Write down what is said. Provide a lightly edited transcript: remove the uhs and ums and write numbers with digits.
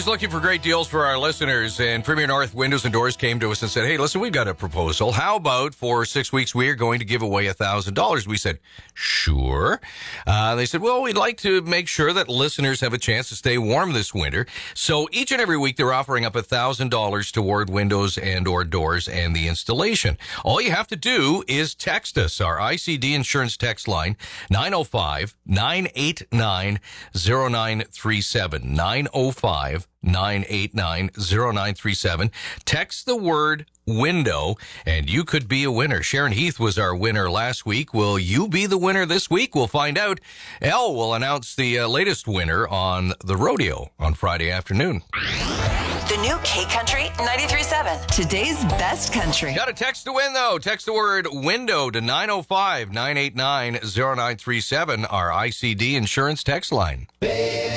always looking for great deals for our listeners, and Premier North Windows and Doors came to us and said, hey, listen, we've got a proposal. How about for 6 weeks we are going to give away $1,000? We said, sure. They said, well, we'd like to make sure that listeners have a chance to stay warm this winter. So each and every week they're offering up $1,000 toward windows and or doors and the installation. All you have to do is text us. Our ICD insurance text line, 905-989-0937. 905-989-0937. Text the word window, and you could be a winner. Sharon Heath was our winner last week. Will you be the winner this week? We'll find out. Elle will announce the latest winner on the rodeo on Friday afternoon. The new K-Country 93.7. Today's best country. Got a text to win, though. Text the word window to 905-989-0937, our ICD insurance text line.